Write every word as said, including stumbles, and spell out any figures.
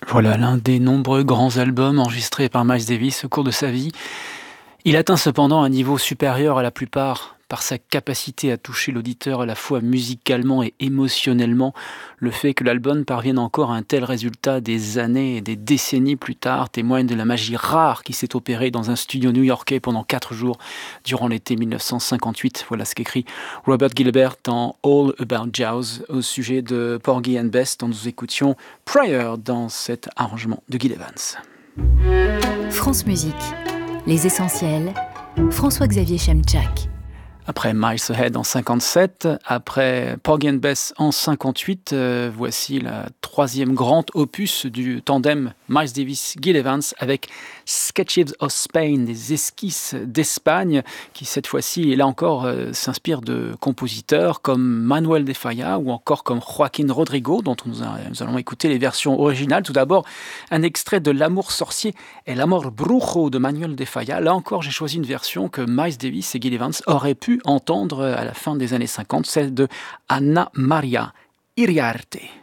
Voilà l'un des nombreux grands albums enregistrés par Miles Davis au cours de sa vie. Il atteint cependant un niveau supérieur à la plupart par sa capacité à toucher l'auditeur à la fois musicalement et émotionnellement. Le fait que l'album parvienne encore à un tel résultat des années et des décennies plus tard témoigne de la magie rare qui s'est opérée dans un studio new-yorkais pendant quatre jours durant l'été mille neuf cent cinquante-huit. Voilà ce qu'écrit Robert Gilbert dans All About Jazz au sujet de Porgy and Bess dont nous écoutions Prior dans cet arrangement de Gil Evans. France Musique, les essentiels, François-Xavier Chemchak. Après Miles Ahead en cinquante-sept, après Porgy and Bess en cinquante-huit, euh, voici la troisième grande opus du tandem Miles Davis-Gil Evans avec Sketches of Spain, des esquisses d'Espagne, qui cette fois-ci, et là encore, euh, s'inspirent de compositeurs comme Manuel de Falla ou encore comme Joaquín Rodrigo, dont nous, a, nous allons écouter les versions originales. Tout d'abord, un extrait de L'Amour sorcier et L'Amor Brujo de Manuel de Falla. Là encore, j'ai choisi une version que Miles Davis et Gil Evans auraient pu entendre à la fin des années cinquante, celle de Anna Maria Iriarte.